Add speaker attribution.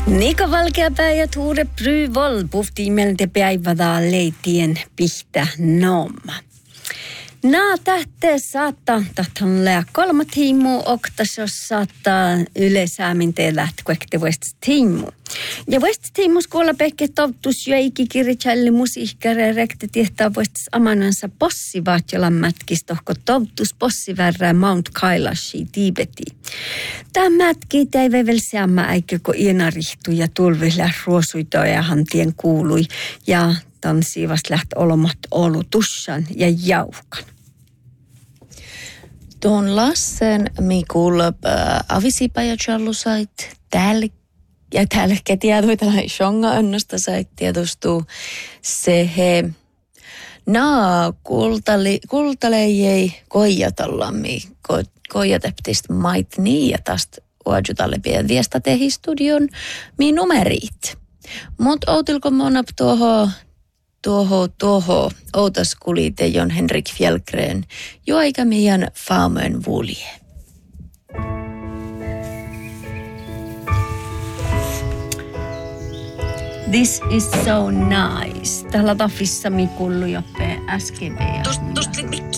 Speaker 1: Nika valkeapää ja Tuure Bryvoll puhtiimeltä päivädaa leitien pihtä nooma. Tähte saattaa tahton lää 3 tiimua oktas, jos saattaa yleisääminteen lähtökuekte West tiimu. Ja West tiimus kuolla pekki tottus jo ikikirjatsalli musiikkare rekte tietää West amanansa bossivaatjolan mätkistohko tottus bossivärrää Mount Kailashi Tiibeti. Tämä mätki teivä vel seamma äikö kun ienarihtu ja tulvilla ruosuitoja hantien kuului ja ton siivast läht olomat olu tussan ja jauhkan.
Speaker 2: Tuon Lassen Mikul avisipäjätsallu sait täällä tiedoi tällä shonga önnosta sait tiedostuu se he kultalejei koijatallamme koijateptist mait niin ja tästä uajutalle pidän viesta tehi studion mi numerit. Mut outilko monap tuohon outas kulite Jon Henrik Fjällgren jo aika meidän faamojen vulje.
Speaker 1: This is so nice. Täällä tafissa mi kullu joppe SGB.
Speaker 2: Tuosta mikki.